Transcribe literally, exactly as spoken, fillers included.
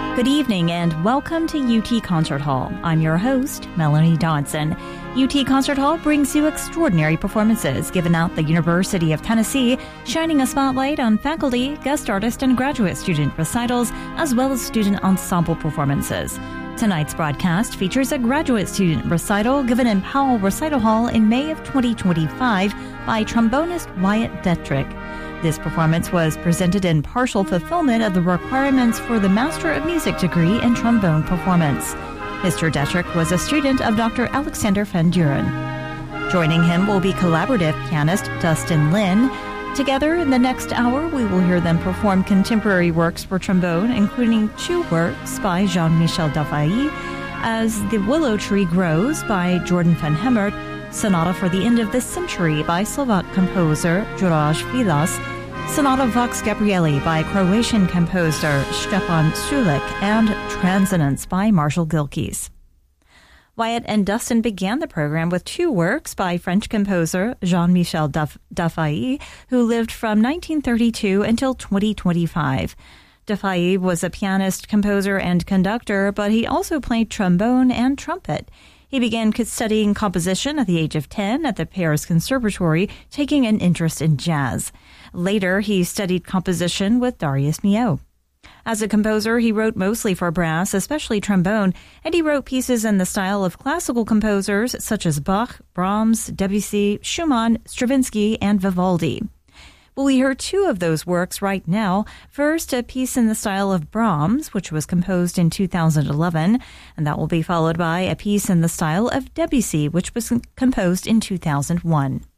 Good evening and welcome to U T Concert Hall. I'm your host, Melanie Dodson. U T Concert Hall brings you extraordinary performances given at the University of Tennessee, shining a spotlight on faculty, guest artist, and graduate student recitals, as well as student ensemble performances. Tonight's broadcast features a graduate student recital given in Powell Recital Hall in May of twenty twenty-five by trombonist Wyatt Detrick. This performance was presented in partial fulfillment of the requirements for the Master of Music degree in trombone performance. Mister Detrick was a student of Doctor Alexander Van Duren. Joining him will be collaborative pianist Dustin Lin. Together in the next hour, we will hear them perform contemporary works for trombone, including two works by Jean-Michel Dafay, As the Willow Tree Grows by Jordan van Hemert, Sonata for the End of the Century by Slovak composer Juraj Vilas, Sonata Vox Gabrieli by Croatian composer Stefan Sulik, and Transonance by Marshall Gilkes. Wyatt and Dustin began the program with two works by French composer Jean-Michel Dafay, who lived from nineteen thirty-two until twenty twenty-five. Dafay was a pianist, composer, and conductor, but he also played trombone and trumpet. He began studying composition at the age of ten at the Paris Conservatory, taking an interest in jazz. Later, he studied composition with Darius Milhaud. As a composer, he wrote mostly for brass, especially trombone, and he wrote pieces in the style of classical composers such as Bach, Brahms, Debussy, Schumann, Stravinsky, and Vivaldi. We'll hear two of those works right now. First, a piece in the style of Brahms, which was composed in two thousand eleven, and that will be followed by a piece in the style of Debussy, which was composed in two thousand one.